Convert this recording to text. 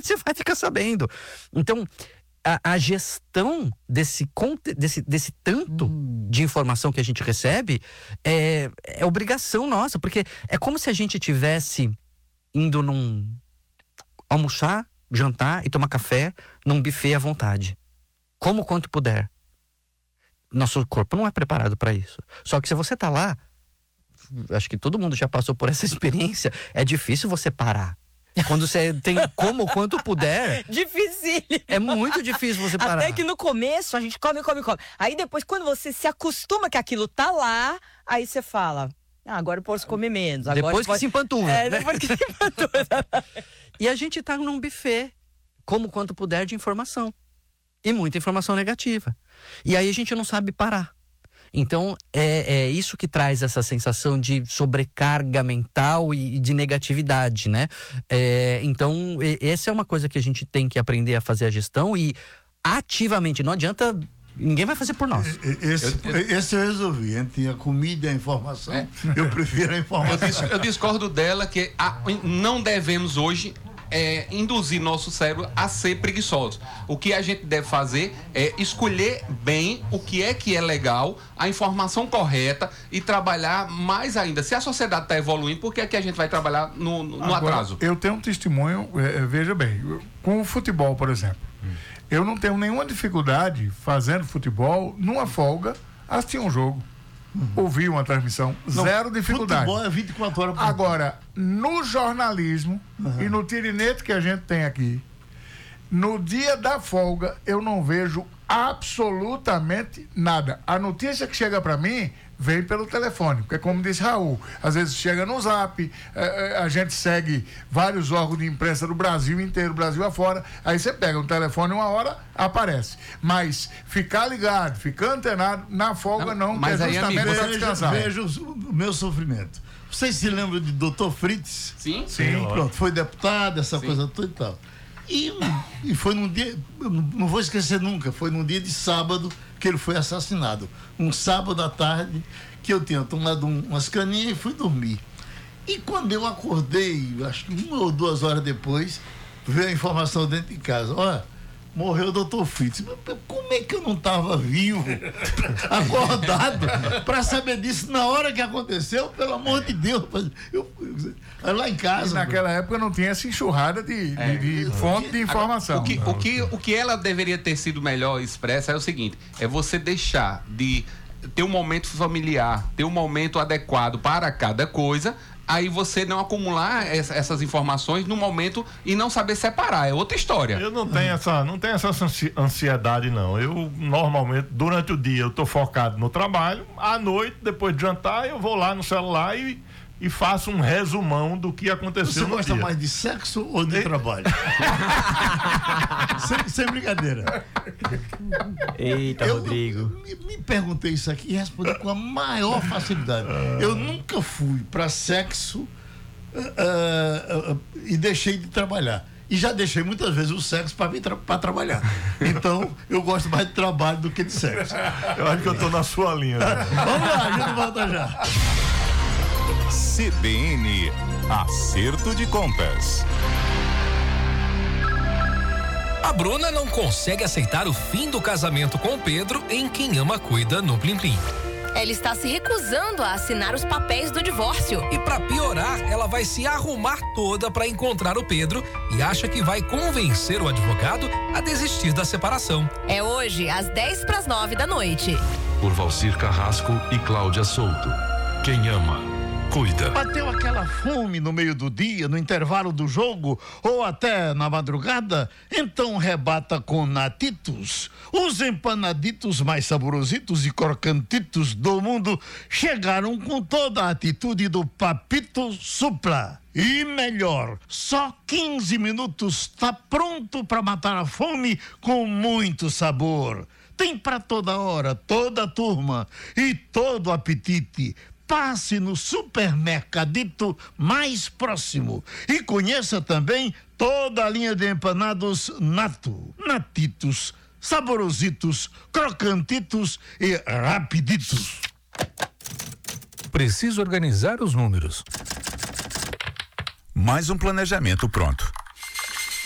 você vai ficar sabendo. Então, a gestão desse tanto de informação que a gente recebe é obrigação nossa, porque é como se a gente tivesse indo almoçar, jantar e tomar café num buffet à vontade. Como quanto puder. Nosso corpo não é preparado para isso. Só que se você tá lá, acho que todo mundo já passou por essa experiência, é difícil você parar. Quando você tem como quanto puder. Difícil. É muito difícil você parar. Até que no começo a gente come. Aí depois, quando você se acostuma que aquilo tá lá, aí você fala: agora eu posso comer menos. Agora depois que se empanturra. Depois que se empanturra. E a gente tá num buffet, como quanto puder de informação. E muita informação negativa. E aí a gente não sabe parar. Então, é isso que traz essa sensação de sobrecarga mental e de negatividade, né? Então, essa é uma coisa que a gente tem que aprender a fazer a gestão e ativamente. Não adianta, ninguém vai fazer por nós. Esse eu resolvi. Entre a comida e a informação, eu prefiro a informação. Eu discordo dela que não devemos hoje induzir nosso cérebro a ser preguiçoso. O que a gente deve fazer é escolher bem o que é legal, a informação correta e trabalhar mais ainda. Se a sociedade está evoluindo, por que é que a gente vai trabalhar no atraso? Eu tenho um testemunho, veja bem, com o futebol, por exemplo. Eu não tenho nenhuma dificuldade fazendo futebol, numa folga, assistir um jogo. Ouvir uma transmissão, zero dificuldade. Futebol é 24 horas por dia. Agora, no jornalismo e no tirinete que a gente tem aqui, no dia da folga, eu não vejo absolutamente nada. A notícia que chega para mim vem pelo telefone, porque como disse Raul, às vezes chega no Zap, a gente segue vários órgãos de imprensa do Brasil inteiro, Brasil afora, aí você pega um telefone, uma hora aparece, mas ficar ligado, ficar antenado na folga não, mas que é justamente para descansar. Veja o meu sofrimento. Vocês se lembram de Dr. Fritz? Sim. Pronto, foi deputado, essa coisa toda e tal. E foi num dia, eu não vou esquecer nunca, foi num dia de sábado que ele foi assassinado. Um sábado à tarde, que eu tinha tomado umas caninhas e fui dormir. E quando eu acordei, acho que 1 ou 2 horas depois, veio a informação dentro de casa: olha, morreu o Dr. Fritz. Como é que eu não estava vivo, acordado, para saber disso na hora que aconteceu? Pelo amor de Deus. Lá em casa. E naquela época não tinha essa enxurrada de fonte de informação. O que ela deveria ter sido melhor expressa é o seguinte: é você deixar de ter um momento familiar, ter um momento adequado para cada coisa. Aí você não acumular essas informações no momento e não saber separar, é outra história. Eu não tenho essa ansiedade, não. Eu normalmente, durante o dia, eu tô focado no trabalho, à noite, depois de jantar, eu vou lá no celular e faço um resumão do que aconteceu no dia. Você gosta mais de sexo ou de trabalho? sem brincadeira. Eita, Rodrigo. Me perguntei isso aqui e respondi com a maior facilidade. Eu nunca fui para sexo e deixei de trabalhar. E já deixei muitas vezes o sexo para trabalhar. Então, eu gosto mais de trabalho do que de sexo. Eu acho que eu tô na sua linha. Né? Vamos lá, a gente volta já. CBN Acerto de Contas. A Bruna não consegue aceitar o fim do casamento com o Pedro em Quem Ama Cuida no Plim Plim. Ela está se recusando a assinar os papéis do divórcio. E para piorar, ela vai se arrumar toda para encontrar o Pedro e acha que vai convencer o advogado a desistir da separação. É hoje, às 8:50 da noite. Por Valcir Carrasco e Cláudia Souto. Quem ama, cuida. Bateu aquela fome no meio do dia, no intervalo do jogo ou até na madrugada? Então rebata com Natitos. Os empanaditos mais saborositos e crocantitos do mundo chegaram com toda a atitude do Papito Supla. E melhor, só 15 minutos tá pronto para matar a fome com muito sabor. Tem para toda hora, toda a turma e todo apetite. Passe no supermercadito mais próximo e conheça também toda a linha de empanados Nato, Natitos, saborositos, crocantitos e rapiditos. Preciso organizar os números. Mais um planejamento pronto.